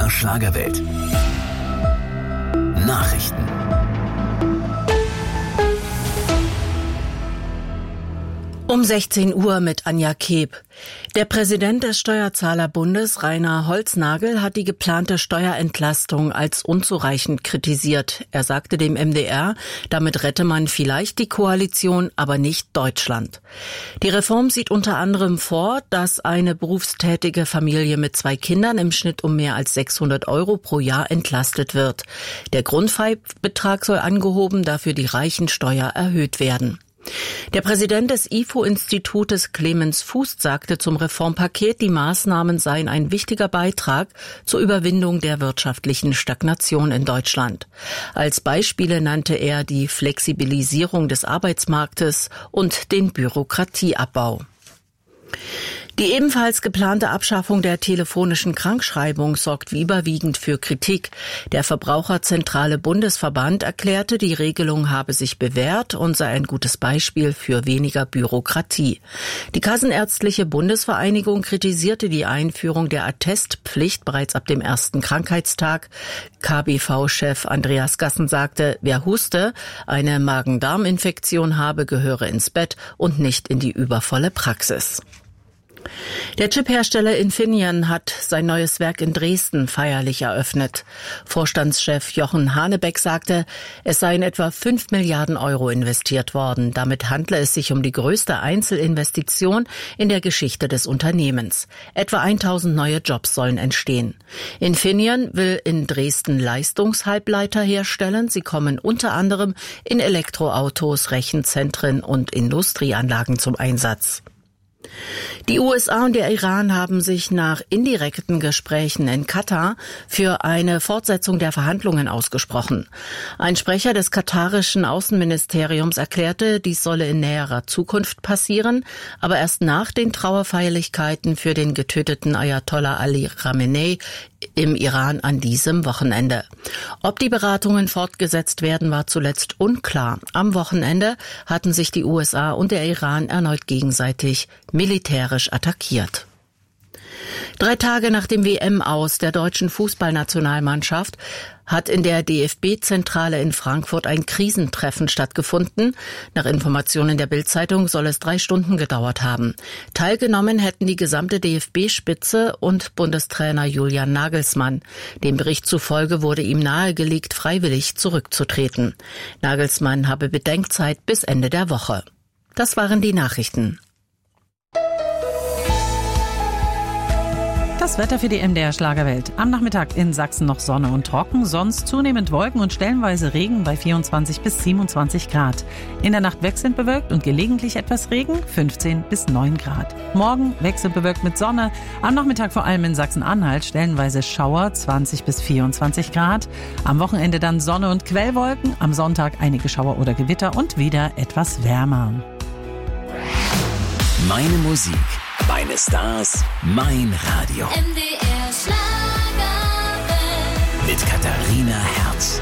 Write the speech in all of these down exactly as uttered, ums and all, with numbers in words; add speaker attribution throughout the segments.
Speaker 1: der Schlagerwelt. Nachrichten.
Speaker 2: Um sechzehn Uhr mit Anja Keb. Der Präsident des Steuerzahlerbundes, Rainer Holznagel, hat die geplante Steuerentlastung als unzureichend kritisiert. Er sagte dem M D R, damit rette man vielleicht die Koalition, aber nicht Deutschland. Die Reform sieht unter anderem vor, dass eine berufstätige Familie mit zwei Kindern im Schnitt um mehr als sechshundert Euro pro Jahr entlastet wird. Der Grundfreibetrag soll angehoben, dafür die Reichensteuer erhöht werden. Der Präsident des I F O-Institutes Clemens Fuß sagte zum Reformpaket, die Maßnahmen seien ein wichtiger Beitrag zur Überwindung der wirtschaftlichen Stagnation in Deutschland. Als Beispiele nannte er die Flexibilisierung des Arbeitsmarktes und den Bürokratieabbau. Die ebenfalls geplante Abschaffung der telefonischen Krankschreibung sorgt wie überwiegend für Kritik. Der Verbraucherzentrale Bundesverband erklärte, die Regelung habe sich bewährt und sei ein gutes Beispiel für weniger Bürokratie. Die Kassenärztliche Bundesvereinigung kritisierte die Einführung der Attestpflicht bereits ab dem ersten Krankheitstag. K B V-Chef Andreas Gassen sagte, wer huste, eine Magen-Darm-Infektion habe, gehöre ins Bett und nicht in die übervolle Praxis. Der Chiphersteller Infineon hat sein neues Werk in Dresden feierlich eröffnet. Vorstandschef Jochen Hanebeck sagte, es seien etwa fünf Milliarden Euro investiert worden. Damit handle es sich um die größte Einzelinvestition in der Geschichte des Unternehmens. Etwa tausend neue Jobs sollen entstehen. Infineon will in Dresden Leistungshalbleiter herstellen. Sie kommen unter anderem in Elektroautos, Rechenzentren und Industrieanlagen zum Einsatz. Die U S A und der Iran haben sich nach indirekten Gesprächen in Katar für eine Fortsetzung der Verhandlungen ausgesprochen. Ein Sprecher des katarischen Außenministeriums erklärte, dies solle in näherer Zukunft passieren, aber erst nach den Trauerfeierlichkeiten für den getöteten Ayatollah Ali Khamenei im Iran an diesem Wochenende. Ob die Beratungen fortgesetzt werden, war zuletzt unklar. Am Wochenende hatten sich die U S A und der Iran erneut gegenseitig militärisch attackiert. Drei Tage nach dem W M-Aus der deutschen Fußballnationalmannschaft hat in der D F B-Zentrale in Frankfurt ein Krisentreffen stattgefunden. Nach Informationen der Bild-Zeitung soll es drei Stunden gedauert haben. Teilgenommen hätten die gesamte D F B-Spitze und Bundestrainer Julian Nagelsmann. Dem Bericht zufolge wurde ihm nahegelegt, freiwillig zurückzutreten. Nagelsmann habe Bedenkzeit bis Ende der Woche. Das waren die Nachrichten.
Speaker 3: Das Wetter für die M D R Schlagerwelt. Am Nachmittag in Sachsen noch Sonne und trocken, sonst zunehmend Wolken und stellenweise Regen bei vierundzwanzig bis siebenundzwanzig Grad. In der Nacht wechselnd bewölkt und gelegentlich etwas Regen, fünfzehn bis neun Grad. Morgen wechselnd bewölkt mit Sonne, am Nachmittag vor allem in Sachsen-Anhalt stellenweise Schauer, zwanzig bis vierundzwanzig Grad. Am Wochenende dann Sonne und Quellwolken, am Sonntag einige Schauer oder Gewitter und wieder etwas wärmer.
Speaker 1: Meine Musik, meine Stars, mein Radio.
Speaker 4: M D R Schlagerwelt.
Speaker 1: Mit Katharina Herz.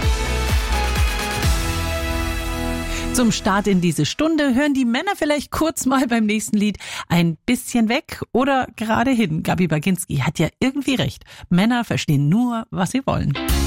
Speaker 3: Zum Start in diese Stunde hören die Männer vielleicht kurz mal beim nächsten Lied ein bisschen weg oder gerade hin. Gabi Baginski hat ja irgendwie recht. Männer verstehen nur, was sie wollen.